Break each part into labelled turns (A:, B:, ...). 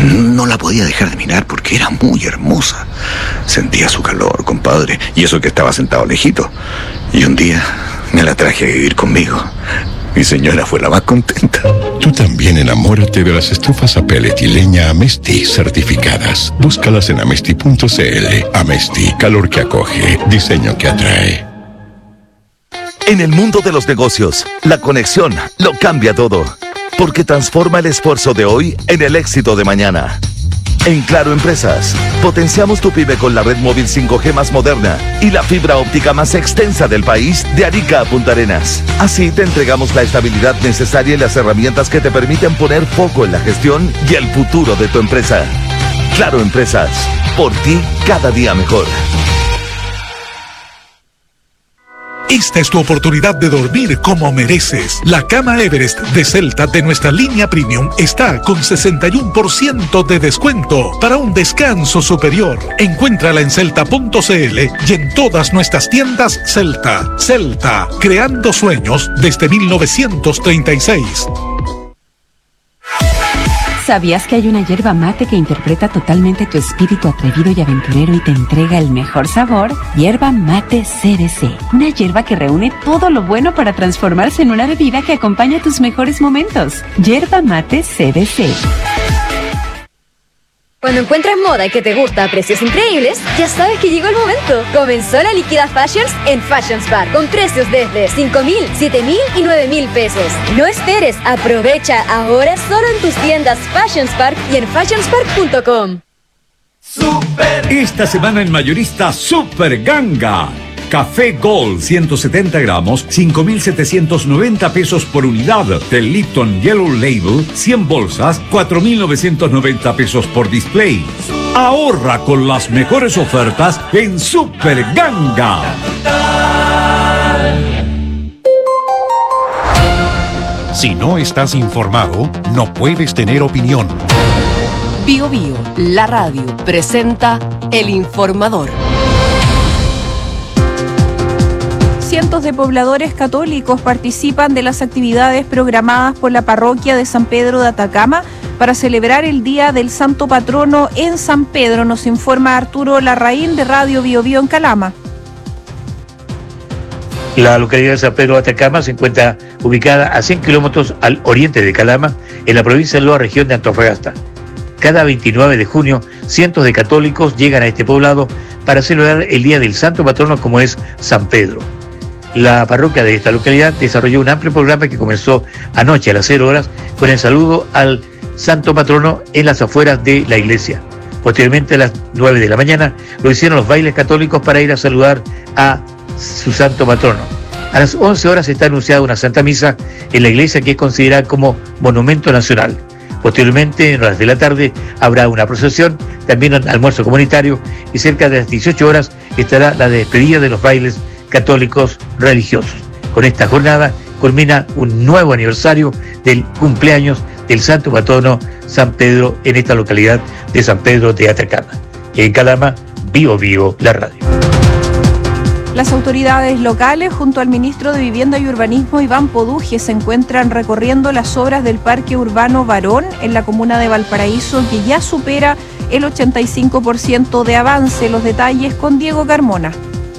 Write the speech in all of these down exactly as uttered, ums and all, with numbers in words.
A: No la podía dejar de mirar porque era muy hermosa. Sentía su calor, compadre, y eso que estaba sentado lejito. Y un día me la traje a vivir conmigo. Mi señora fue la más contenta.
B: Tú también enamórate de las estufas a pellet y leña Amesti certificadas. Búscalas en amesti punto cl. Amesti, calor que acoge, diseño que atrae.
C: En el mundo de los negocios, la conexión lo cambia todo, porque transforma el esfuerzo de hoy en el éxito de mañana. En Claro Empresas, potenciamos tu pyme con la red móvil cinco G más moderna y la fibra óptica más extensa del país de Arica a Punta Arenas. Así te entregamos la estabilidad necesaria y las herramientas que te permiten poner foco en la gestión y el futuro de tu empresa. Claro Empresas, por ti cada día mejor.
D: Esta es tu oportunidad de dormir como mereces. La cama Everest de Celta de nuestra línea Premium está con sesenta y uno por ciento de descuento para un descanso superior. Encuéntrala en celta punto cl y en todas nuestras tiendas Celta. Celta, creando sueños desde mil novecientos treinta y seis.
E: ¿Sabías que hay una yerba mate que interpreta totalmente tu espíritu atrevido y aventurero y te entrega el mejor sabor? Yerba Mate C B C. Una yerba que reúne todo lo bueno para transformarse en una bebida que acompaña tus mejores momentos. Yerba Mate C B C.
F: Cuando encuentras moda que te gusta a precios increíbles, ya sabes que llegó el momento. Comenzó la Liquida Fashions en Fashions Park, con precios desde cinco mil, siete mil y nueve mil pesos. No esperes, aprovecha ahora solo en tus tiendas Fashions Park y en fashions park punto com.
G: Super. Esta semana en mayorista Super Ganga. Café Gold ciento setenta gramos, cinco mil setecientos noventa pesos por unidad. Del Lipton Yellow Label, cien bolsas, cuatro mil novecientos noventa pesos por display. Ahorra con las mejores ofertas en Super Ganga.
H: Si no estás informado, no puedes tener opinión.
I: Bio Bio, la radio, presenta El Informador.
J: Cientos de pobladores católicos participan de las actividades programadas por la parroquia de San Pedro de Atacama para celebrar el Día del Santo Patrono en San Pedro. Nos informa Arturo Larraín de Radio Bio Bio en Calama.
K: La localidad de San Pedro de Atacama se encuentra ubicada a cien kilómetros al oriente de Calama, en la provincia de Loa, región de Antofagasta. Cada veintinueve de junio, cientos de católicos llegan a este poblado para celebrar el Día del Santo Patrono, como es San Pedro. La parroquia de esta localidad desarrolló un amplio programa que comenzó anoche a las cero horas con el saludo al Santo Patrono en las afueras de la iglesia. Posteriormente, a las nueve de la mañana, lo hicieron los bailes católicos para ir a saludar a su Santo Patrono. A las once horas está anunciada una Santa Misa en la iglesia, que es considerada como monumento nacional. Posteriormente, en horas de la tarde, habrá una procesión, también un almuerzo comunitario, y cerca de las dieciocho horas estará la despedida de los bailes católicos religiosos. Con esta jornada culmina un nuevo aniversario del cumpleaños del Santo Patrono San Pedro en esta localidad de San Pedro de Atacama. En Calama, Bio Bio, la radio.
J: Las autoridades locales, junto al ministro de Vivienda y Urbanismo, Iván Poduje, se encuentran recorriendo las obras del Parque Urbano Barón en la comuna de Valparaíso, que ya supera el ochenta y cinco por ciento de avance. Los detalles con Diego Carmona.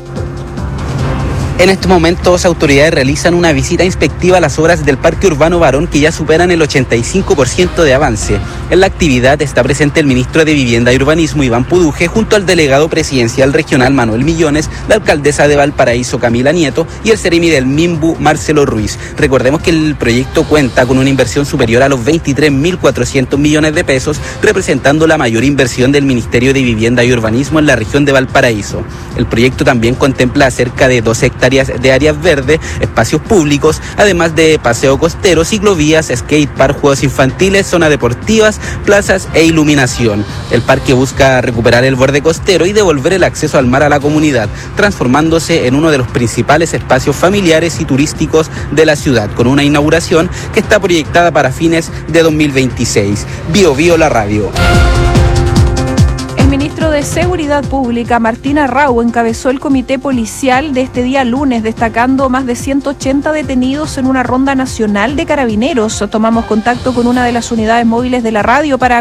L: En estos momentos, autoridades realizan una visita inspectiva a las obras del Parque Urbano Barón, que ya superan el ochenta y cinco por ciento de avance. En la actividad está presente el ministro de Vivienda y Urbanismo, Iván Poduje, junto al delegado presidencial regional, Manuel Millones, la alcaldesa de Valparaíso, Camila Nieto, y el seremi del Minbu, Marcelo Ruiz. Recordemos que el proyecto cuenta con una inversión superior a los veintitrés mil cuatrocientos millones de pesos, representando la mayor inversión del Ministerio de Vivienda y Urbanismo en la región de Valparaíso. El proyecto también contempla cerca de dos hectáreas de áreas verdes, espacios públicos, además de paseo costero, ciclovías, skate park, juegos infantiles, zonas deportivas, plazas e iluminación. El parque busca recuperar el borde costero y devolver el acceso al mar a la comunidad, transformándose en uno de los principales espacios familiares y turísticos de la ciudad, con una inauguración que está proyectada para fines de dos mil veintiséis. Bio Bio, la radio.
J: El ministro de Seguridad Pública, Martín Arrau, encabezó el comité policial de este día lunes, destacando más de ciento ochenta detenidos en una ronda nacional de carabineros. Tomamos contacto con una de las unidades móviles de la radio para